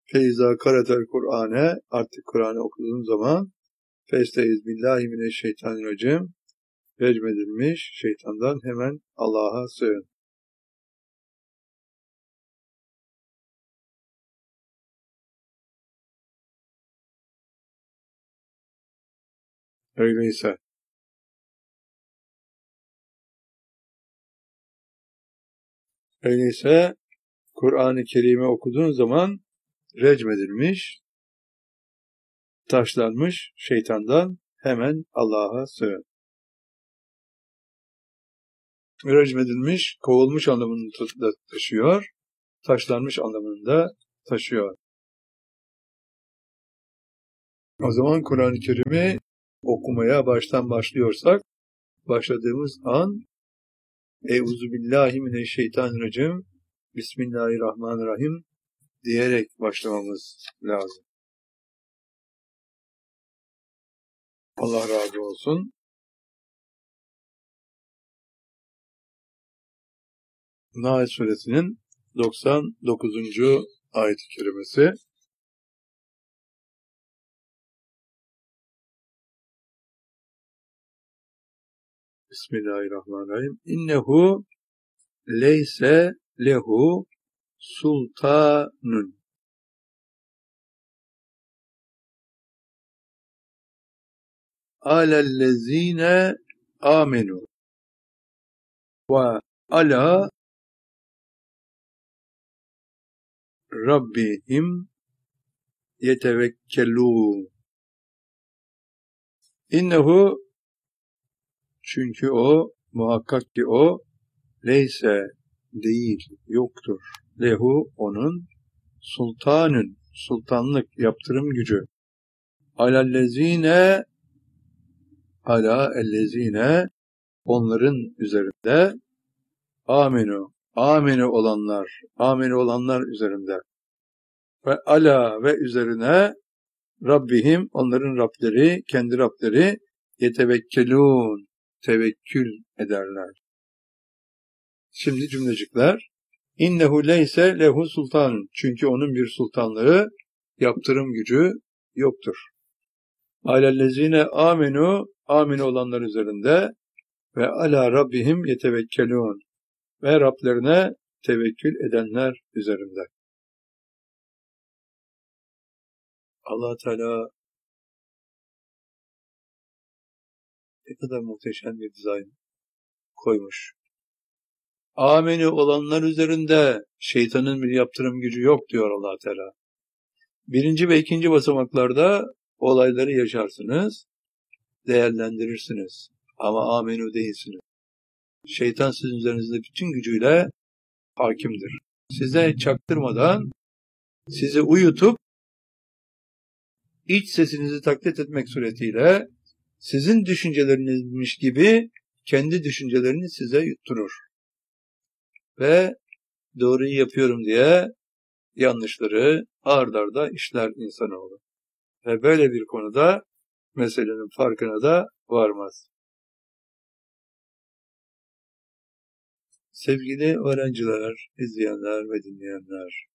Feyza karatel Kur'an'e, artık Kur'an'ı okuduğun zaman festeiz billahi mineşşeytanirracim, recmedilmiş şeytandan hemen Allah'a sığın. Öyleyse Kur'an-ı Kerim'i okuduğun zaman recmedilmiş, taşlanmış şeytandan hemen Allah'a sığın. Recmedilmiş, kovulmuş anlamını da taşıyor, taşlanmış anlamını da taşıyor. O zaman Kur'an-ı Kerim'i okumaya baştan başlıyorsak, başladığımız an Euzubillahimineşşeytanirracim, Bismillahirrahmanirrahim diyerek başlamamız lazım. Allah razı olsun. Nahl Suresinin 99. ayet-i kerimesi. Bismillahirrahmanirrahim. İnnehu leyse lehu sultanun. Alellezine amenu ve ala rabbihim yetevekkelûn. İnnehu, çünkü o, muhakkak ki o, leyse, değil, yoktur. Lehu, onun, sultanın, sultanlık, yaptırım gücü. Alellezine, ala ellezine, onların üzerinde, amenu, amenu olanlar üzerinde. Ve ala ve üzerine, Rabbihim, onların Rableri, kendi Rableri, yetevekkelûn, tevekkül ederler. Şimdi cümlecikler. İnnehu leyse lehu sultanun. Çünkü onun bir sultanlığı, yaptırım gücü yoktur. Alellezine amenu, amin olanlar üzerinde ve ala rabbihim yetevekkelûn. Ve Rablerine tevekkül edenler üzerinde. Allah Teala ne kadar muhteşem bir dizayn koymuş. Ameni olanlar üzerinde şeytanın bir yaptırım gücü yok diyor Allah Teala. 1. ve 2. basamaklarda olayları yaşarsınız, değerlendirirsiniz. Ama amenu değilsiniz. Şeytan sizin üzerinizde bütün gücüyle hakimdir. Size çaktırmadan, sizi uyutup, iç sesinizi taklit etmek suretiyle sizin düşüncelerinizmiş gibi kendi düşüncelerini size yutturur. Ve doğruyu yapıyorum diye yanlışları ard arda işler insanoğlu. Ve böyle bir konuda meselenin farkına da varmaz. Sevgili öğrenciler, izleyenler ve dinleyenler,